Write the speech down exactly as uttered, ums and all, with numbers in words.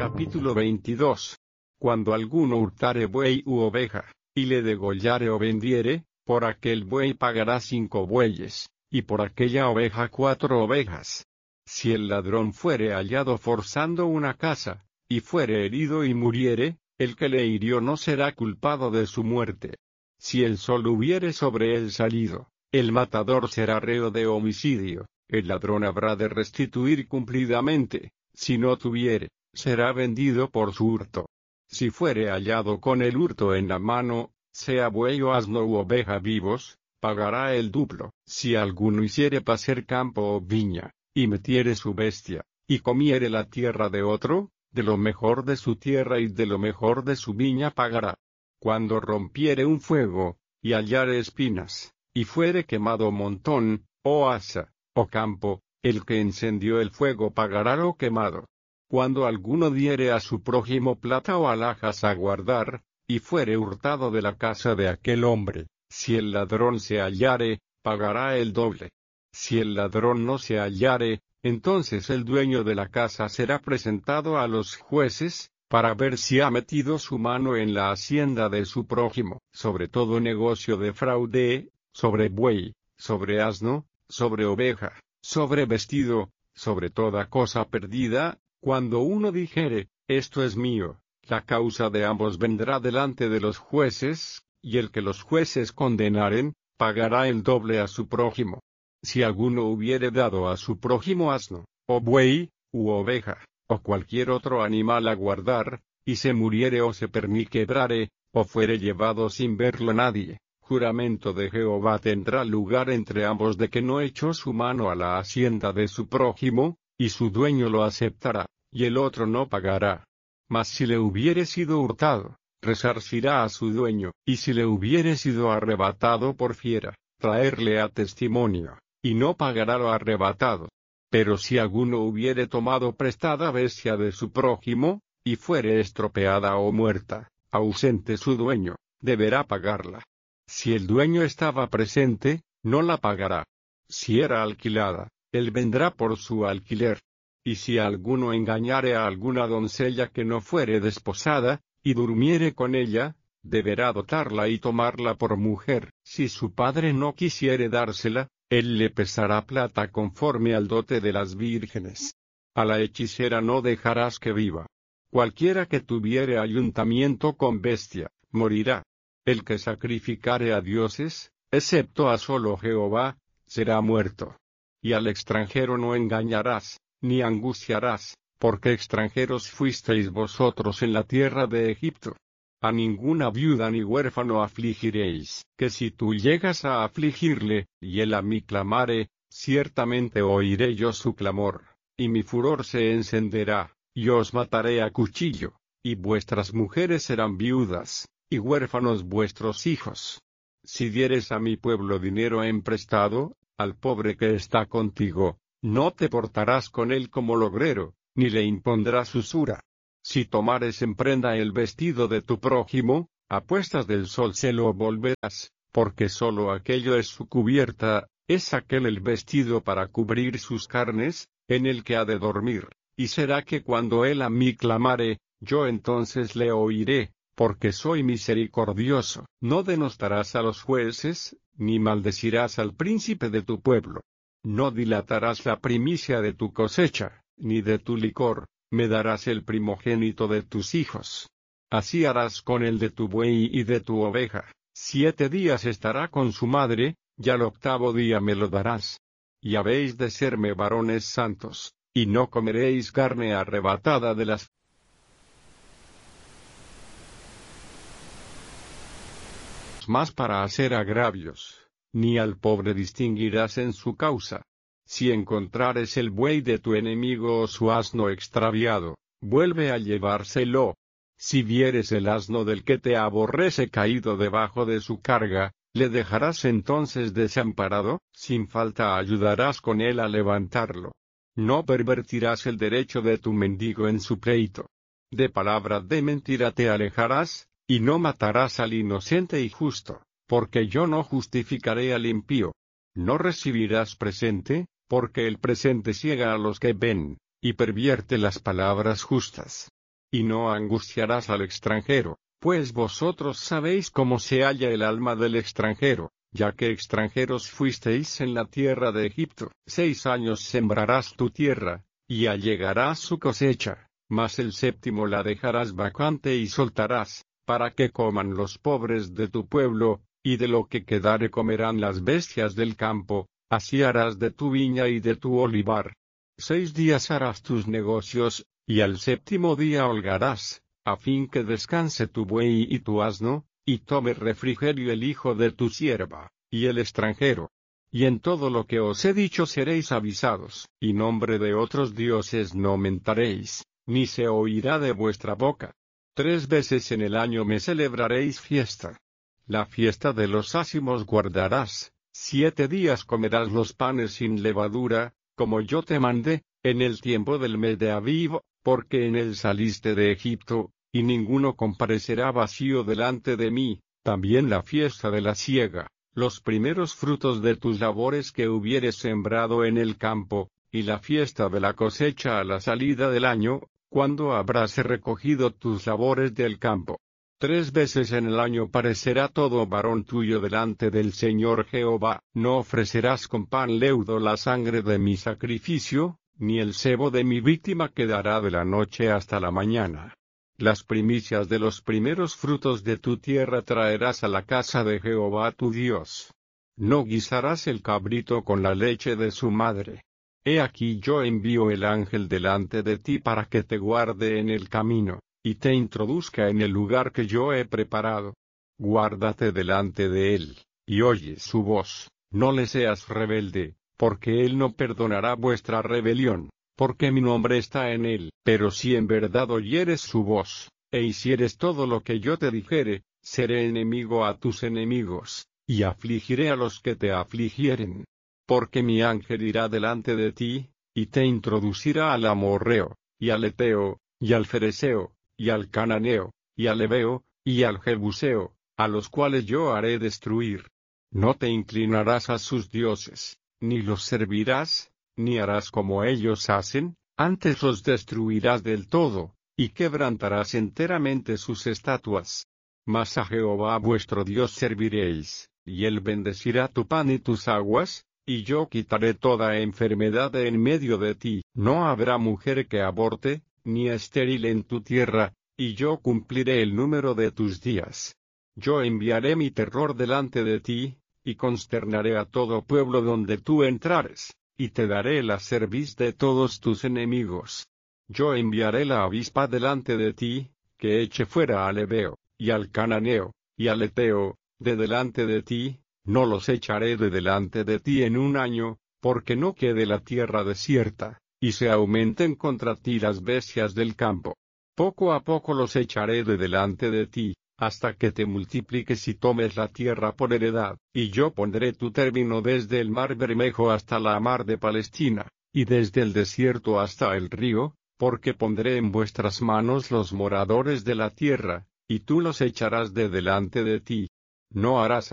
Capítulo veintidós. Cuando alguno hurtare buey u oveja, y le degollare o vendiere, por aquel buey pagará cinco bueyes, y por aquella oveja cuatro ovejas. Si el ladrón fuere hallado forzando una casa, y fuere herido y muriere, el que le hirió no será culpado de su muerte. Si el sol hubiere sobre él salido, el matador será reo de homicidio, el ladrón habrá de restituir cumplidamente; si no tuviere, será vendido por su hurto. Si fuere hallado con el hurto en la mano, sea buey o asno u oveja vivos, pagará el duplo. Si alguno hiciere pacer campo o viña, y metiere su bestia, y comiere la tierra de otro, de lo mejor de su tierra y de lo mejor de su viña pagará. Cuando rompiere un fuego, y hallare espinas, y fuere quemado montón, o haza, o campo, el que encendió el fuego pagará lo quemado. Cuando alguno diere a su prójimo plata o alhajas a guardar, y fuere hurtado de la casa de aquel hombre, si el ladrón se hallare, pagará el doble. Si el ladrón no se hallare, entonces el dueño de la casa será presentado a los jueces, para ver si ha metido su mano en la hacienda de su prójimo. Sobre todo negocio de fraude, sobre buey, sobre asno, sobre oveja, sobre vestido, sobre toda cosa perdida, cuando uno dijere, esto es mío, la causa de ambos vendrá delante de los jueces, y el que los jueces condenaren, pagará el doble a su prójimo. Si alguno hubiere dado a su prójimo asno, o buey, u oveja, o cualquier otro animal a guardar, y se muriere o se perniquebrare, o fuere llevado sin verlo nadie, juramento de Jehová tendrá lugar entre ambos de que no echó su mano a la hacienda de su prójimo, y su dueño lo aceptará, y el otro no pagará. Mas si le hubiere sido hurtado, resarcirá a su dueño, y si le hubiere sido arrebatado por fiera, traerle a testimonio, y no pagará lo arrebatado. Pero si alguno hubiere tomado prestada bestia de su prójimo, y fuere estropeada o muerta, ausente su dueño, deberá pagarla. Si el dueño estaba presente, no la pagará. Si era alquilada, él vendrá por su alquiler. Y si alguno engañare a alguna doncella que no fuere desposada, y durmiere con ella, deberá dotarla y tomarla por mujer. Si su padre no quisiere dársela, él le pesará plata conforme al dote de las vírgenes. A la hechicera no dejarás que viva. Cualquiera que tuviere ayuntamiento con bestia, morirá. El que sacrificare a dioses, excepto a solo Jehová, será muerto. Y al extranjero no engañarás, ni angustiarás, porque extranjeros fuisteis vosotros en la tierra de Egipto. A ninguna viuda ni huérfano afligiréis, que si tú llegas a afligirle, y él a mí clamare, ciertamente oiré yo su clamor, y mi furor se encenderá, y os mataré a cuchillo, y vuestras mujeres serán viudas, y huérfanos vuestros hijos. Si dieres a mi pueblo dinero emprestado, al pobre que está contigo, no te portarás con él como logrero, ni le impondrás usura. Si tomares en prenda el vestido de tu prójimo, a puestas del sol se lo volverás, porque sólo aquello es su cubierta, es aquel el vestido para cubrir sus carnes, en el que ha de dormir, y será que cuando él a mí clamare, yo entonces le oiré, porque soy misericordioso. No denostarás a los jueces, ni maldecirás al príncipe de tu pueblo. No dilatarás la primicia de tu cosecha, ni de tu licor, me darás el primogénito de tus hijos. Así harás con el de tu buey y de tu oveja. Siete días estará con su madre, y al octavo día me lo darás. Y habéis de serme varones santos, y no comeréis carne arrebatada de las más para hacer agravios, ni al pobre distinguirás en su causa. Si encontrares el buey de tu enemigo o su asno extraviado, vuelve a llevárselo. Si vieres el asno del que te aborrece caído debajo de su carga, ¿le dejarás entonces desamparado? Sin falta ayudarás con él a levantarlo. No pervertirás el derecho de tu mendigo en su pleito. De palabra de mentira te alejarás, y no matarás al inocente y justo, porque yo no justificaré al impío. No recibirás presente, porque el presente ciega a los que ven, y pervierte las palabras justas. y no angustiarás al extranjero, pues vosotros sabéis cómo se halla el alma del extranjero, ya que extranjeros fuisteis en la tierra de Egipto. Seis años sembrarás tu tierra, y allegarás su cosecha, mas el séptimo la dejarás vacante y soltarás, para que coman los pobres de tu pueblo, y de lo que quedare comerán las bestias del campo, así harás de tu viña y de tu olivar. Seis días harás tus negocios, y al séptimo día holgarás, a fin que descanse tu buey y tu asno, y tome refrigerio el hijo de tu sierva, y el extranjero. Y en todo lo que os he dicho seréis avisados, y nombre de otros dioses no mentaréis, ni se oirá de vuestra boca. Tres veces en el año me celebraréis fiesta. La fiesta de los ázimos guardarás, siete días comerás los panes sin levadura, como yo te mandé, en el tiempo del mes de Aviv, porque en él saliste de Egipto, y ninguno comparecerá vacío delante de mí. También la fiesta de la siega, los primeros frutos de tus labores que hubieres sembrado en el campo, y la fiesta de la cosecha a la salida del año, cuando habrás recogido tus labores del campo. Tres veces en el año parecerá todo varón tuyo delante del Señor Jehová. No ofrecerás con pan leudo la sangre de mi sacrificio, ni el sebo de mi víctima quedará de la noche hasta la mañana. Las primicias de los primeros frutos de tu tierra traerás a la casa de Jehová tu Dios. No guisarás el cabrito con la leche de su madre. He aquí yo envío el ángel delante de ti para que te guarde en el camino, y te introduzca en el lugar que yo he preparado. Guárdate delante de él, y oye su voz, no le seas rebelde, porque él no perdonará vuestra rebelión, porque mi nombre está en él. Pero si en verdad oyeres su voz, e hicieres todo lo que yo te dijere, seré enemigo a tus enemigos, y afligiré a los que te afligieren. Porque mi ángel irá delante de ti, y te introducirá al amorreo, y al eteo, y al fereceo, y al cananeo, y al heveo, y al jebuseo, a los cuales yo haré destruir. No te inclinarás a sus dioses, ni los servirás, ni harás como ellos hacen, antes los destruirás del todo, y quebrantarás enteramente sus estatuas. Mas a Jehová vuestro Dios serviréis, y él bendecirá tu pan y tus aguas, y yo quitaré toda enfermedad de en medio de ti. No habrá mujer que aborte, ni estéril en tu tierra, y yo cumpliré el número de tus días. Yo enviaré mi terror delante de ti, y consternaré a todo pueblo donde tú entrares, y te daré la cerviz de todos tus enemigos. Yo enviaré la avispa delante de ti, que eche fuera al heveo, y al cananeo, y al eteo, de delante de ti. No los echaré de delante de ti en un año, porque no quede la tierra desierta, y se aumenten contra ti las bestias del campo. Poco a poco los echaré de delante de ti, hasta que te multipliques y tomes la tierra por heredad, y yo pondré tu término desde el mar Bermejo hasta la mar de Palestina, y desde el desierto hasta el río, porque pondré en vuestras manos los moradores de la tierra, y tú los echarás de delante de ti. No harás